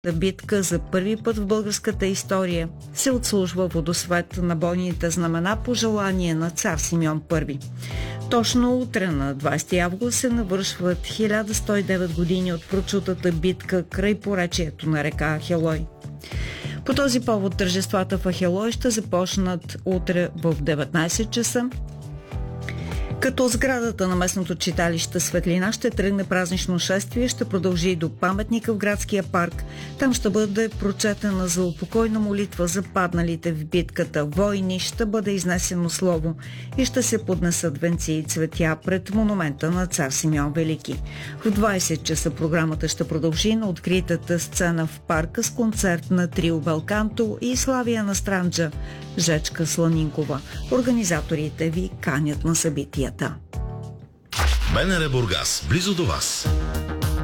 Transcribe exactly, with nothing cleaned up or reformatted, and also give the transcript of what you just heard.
битка за първи път в българската история се отслужва водосвет на бойните знамена по желание на цар Симеон Първи. Точно утре на двадесети август се навършват хиляда сто и девет години от прочутата битка край поречието на река Ахелой. По този повод тържествата в Ахелой ще започнат утре в деветнадесет часа, като сградата на местното читалище Светлина ще тръгне празнично шествие, ще продължи до паметника в градския парк. Там ще бъде прочетена за упокойна молитва за падналите в битката войни, ще бъде изнесено слово и ще се поднесат венци и цветя пред монумента на цар Симеон Велики. В двадесет часа програмата ще продължи на откритата сцена в парка с концерт на трио Белканто и Славия Настранджа, Жечка Сланинкова. Организаторите ви канят на събитията. БНР Бургас, близо до вас.